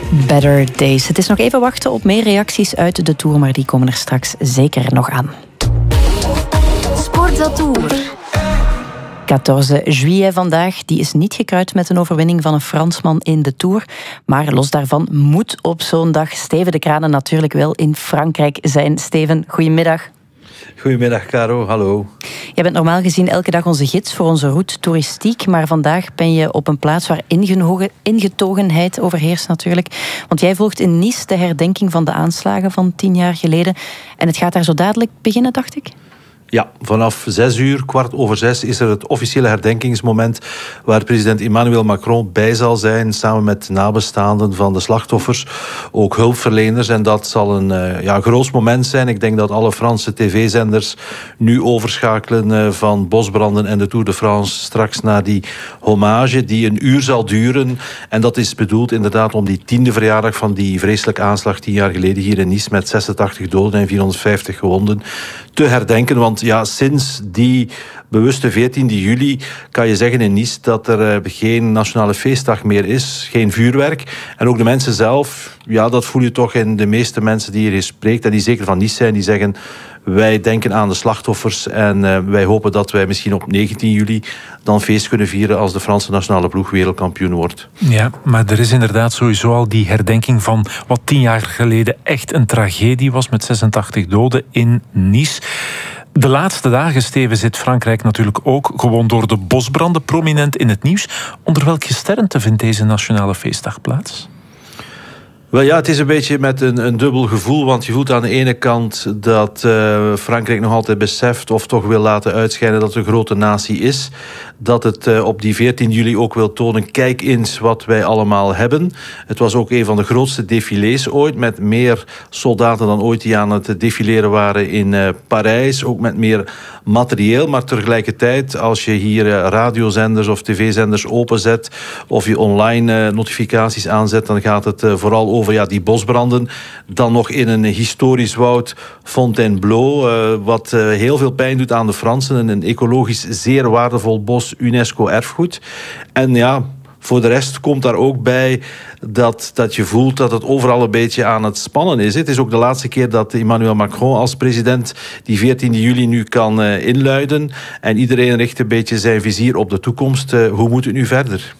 Better Days. Het is nog even wachten op meer reacties uit de Tour, maar die komen er straks zeker nog aan. Sport Tour. 14 juillet vandaag. Die is niet gekruid met een overwinning van een Fransman in de Tour. Maar los daarvan moet op zo'n dag Steven de Kranen natuurlijk wel in Frankrijk zijn. Steven, goedemiddag. Goedemiddag, Caro. Hallo. Jij bent normaal gezien elke dag onze gids voor onze route toeristiek, maar vandaag ben je op een plaats waar ingetogenheid overheerst natuurlijk. Want jij volgt in Nice de herdenking van de aanslagen van 10 jaar geleden. En het gaat daar zo dadelijk beginnen, dacht ik? Ja, vanaf 6:00, 6:15, is er het officiële herdenkingsmoment waar president Emmanuel Macron bij zal zijn, samen met nabestaanden van de slachtoffers, ook hulpverleners. En dat zal een groot moment zijn. Ik denk dat alle Franse tv-zenders nu overschakelen van bosbranden en de Tour de France straks naar die hommage die een uur zal duren. En dat is bedoeld inderdaad om die 10e verjaardag van die vreselijke aanslag 10 jaar geleden hier in Nice met 86 doden en 450 gewonden te herdenken. Want ja, sinds die bewuste 14 juli kan je zeggen in Nice dat er geen nationale feestdag meer is, geen vuurwerk. En ook de mensen zelf, ja, dat voel je toch in de meeste mensen die hier spreekt en die zeker van Nice zijn, die zeggen: wij denken aan de slachtoffers en wij hopen dat wij misschien op 19 juli dan feest kunnen vieren als de Franse nationale ploeg wereldkampioen wordt. Ja, maar er is inderdaad sowieso al die herdenking van wat 10 jaar geleden echt een tragedie was met 86 doden in Nice. De laatste dagen, Steven, zit Frankrijk natuurlijk ook gewoon door de bosbranden prominent in het nieuws. Onder welke sterren vindt deze nationale feestdag plaats? Wel ja, het is een beetje met een dubbel gevoel, want je voelt aan de ene kant dat Frankrijk nog altijd beseft of toch wil laten uitschijnen dat het een grote natie is. Dat het op die 14 juli ook wil tonen, kijk eens wat wij allemaal hebben. Het was ook een van de grootste défilés ooit, met meer soldaten dan ooit die aan het défileren waren in Parijs. Ook met meer materieel, maar tegelijkertijd als je hier radiozenders of tv-zenders openzet of je online notificaties aanzet, dan gaat het vooral over die bosbranden. Dan nog in een historisch woud Fontainebleau, wat heel veel pijn doet aan de Fransen. Een ecologisch zeer waardevol bos, UNESCO-erfgoed. En ja, voor de rest komt daar ook bij dat je voelt dat het overal een beetje aan het spannen is. Het is ook de laatste keer dat Emmanuel Macron als president die 14 juli nu kan inluiden. En iedereen richt een beetje zijn vizier op de toekomst. Hoe moet het nu verder?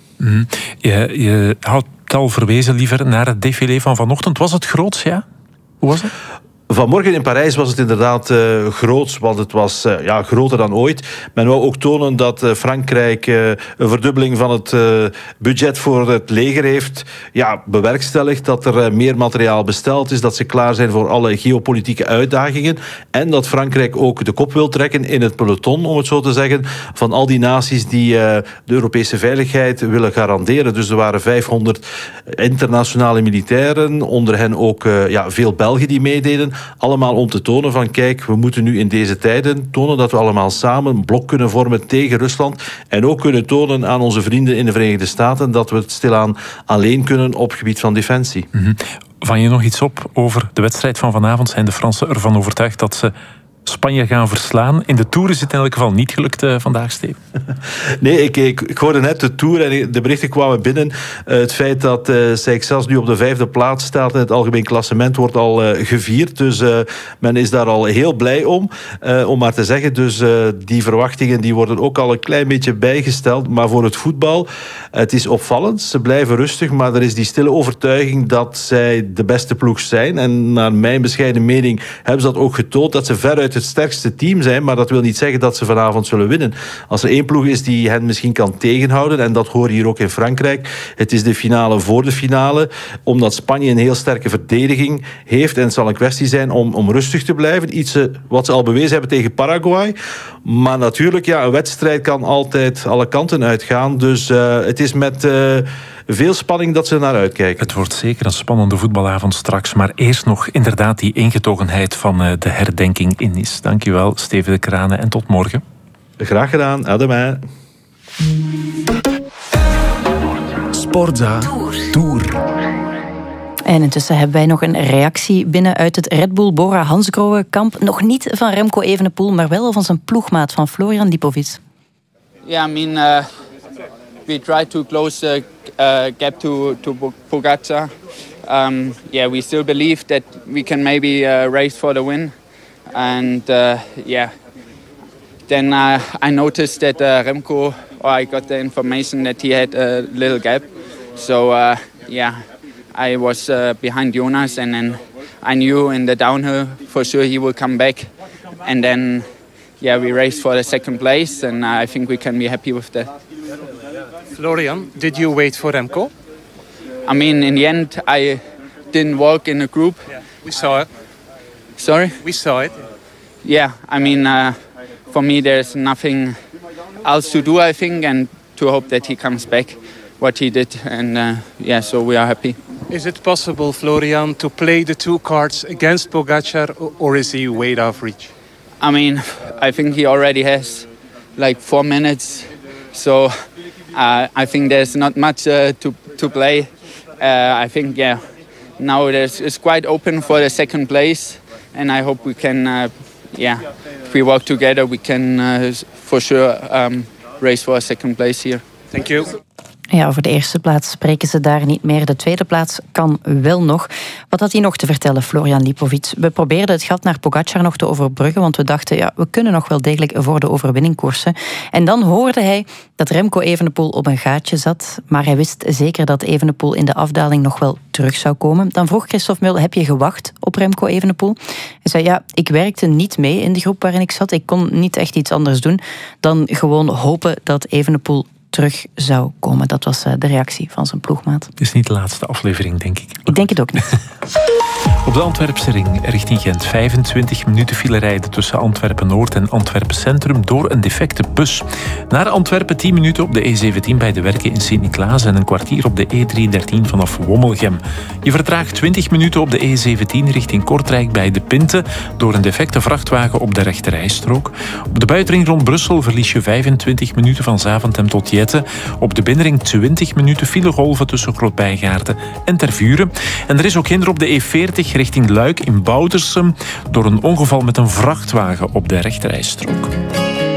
Je had al verwezen liever naar het défilé van vanochtend. Was het groots, ja? Hoe was het? Vanmorgen in Parijs was het inderdaad groots, want het was groter dan ooit. Men wou ook tonen dat Frankrijk een verdubbeling van het budget voor het leger heeft bewerkstelligd. Dat er meer materiaal besteld is, dat ze klaar zijn voor alle geopolitieke uitdagingen. En dat Frankrijk ook de kop wil trekken in het peloton, om het zo te zeggen, van al die naties die de Europese veiligheid willen garanderen. Dus er waren 500 internationale militairen, onder hen ook veel Belgen die meededen. Allemaal om te tonen van kijk, we moeten nu in deze tijden tonen dat we allemaal samen een blok kunnen vormen tegen Rusland. En ook kunnen tonen aan onze vrienden in de Verenigde Staten dat we het stilaan alleen kunnen op het gebied van defensie. Vang je nog iets op over de wedstrijd van vanavond? Zijn de Fransen ervan overtuigd dat ze Spanje gaan verslaan? In de Tour is het in elk geval niet gelukt vandaag, Steven. Nee, ik hoorde net de Tour en de berichten kwamen binnen. Het feit dat Seychelles nu op de 5e plaats staat in het algemeen klassement wordt al gevierd. Dus men is daar al heel blij om. Om maar te zeggen, dus die verwachtingen die worden ook al een klein beetje bijgesteld. Maar voor het voetbal, het is opvallend. Ze blijven rustig, maar er is die stille overtuiging dat zij de beste ploeg zijn. En naar mijn bescheiden mening hebben ze dat ook getoond, dat ze veruit het sterkste team zijn, maar dat wil niet zeggen dat ze vanavond zullen winnen. Als er één ploeg is die hen misschien kan tegenhouden, en dat hoor je hier ook in Frankrijk, het is de finale voor de finale, omdat Spanje een heel sterke verdediging heeft en het zal een kwestie zijn om rustig te blijven. Iets wat ze al bewezen hebben tegen Paraguay. Maar natuurlijk, een wedstrijd kan altijd alle kanten uitgaan. Dus het is met veel spanning dat ze naar uitkijken. Het wordt zeker een spannende voetbalavond straks. Maar eerst nog inderdaad die ingetogenheid van de herdenking in Nice. Dankjewel, Steven de Kranen, en tot morgen. Graag gedaan. À demain. Sportza Tour. En intussen hebben wij nog een reactie binnen uit het Red Bull Bora Hansgrohe-kamp. Nog niet van Remco Evenepoel, maar wel van zijn ploegmaat, van Florian Lipovic. Yeah, I mean, we try to close the gap to Pogacar. yeah, we still believe that we can maybe race for the win. And yeah, then I noticed that Remco, or I got the information that he had a little gap. So yeah, I was behind Jonas, and then I knew in the downhill for sure he will come back. And then yeah, we raced for the second place, and I think we can be happy with that. Florian, did you wait for Remco? I mean, in the end, I didn't walk in a group. Yeah, we saw it. Sorry? We saw it. Yeah, I mean, for me, there's nothing else to do, I think, and to hope that he comes back, what he did. And yeah, so we are happy. Is it possible, Florian, to play the two cards against Pogačar, or is he way out of reach? I mean, I think he already has like 4 minutes. So I think there's not much to play. I think, yeah, now it's quite open for the second place. And I hope we can, yeah, if we work together, we can for sure race for a second place here. Thank you. Ja, over de eerste plaats spreken ze daar niet meer. De tweede plaats kan wel nog. Wat had hij nog te vertellen, Florian Lipovic? We probeerden het gat naar Pogačar nog te overbruggen, want we dachten, ja, we kunnen nog wel degelijk voor de overwinning koersen. En dan hoorde hij dat Remco Evenepoel op een gaatje zat, maar hij wist zeker dat Evenepoel in de afdaling nog wel terug zou komen. Dan vroeg Christophe Mul, heb je gewacht op Remco Evenepoel? Hij zei, ja, ik werkte niet mee in de groep waarin ik zat. Ik kon niet echt iets anders doen dan gewoon hopen dat Evenepoel terug zou komen. Dat was de reactie van zijn ploegmaat. Het is niet de laatste aflevering, denk ik. Ik denk het ook niet. Op de Antwerpse ring richting Gent 25 minuten file rijden tussen Antwerpen-Noord en Antwerpen-Centrum door een defecte bus. Naar Antwerpen 10 minuten op de E17 bij de werken in Sint-Niklaas en een kwartier op de E313 vanaf Wommelgem. Je vertraagt 20 minuten op de E17 richting Kortrijk bij De Pinte door een defecte vrachtwagen op de rechterrijstrook. Op de buitenring rond Brussel verlies je 25 minuten van Zaventem tot Jette. Op de binnenring 20 minuten filegolven tussen Grootbijgaarden en Tervuren. En er is ook hinder op de E40 richting Luik in Boutersum door een ongeval met een vrachtwagen op de rechterrijstrook.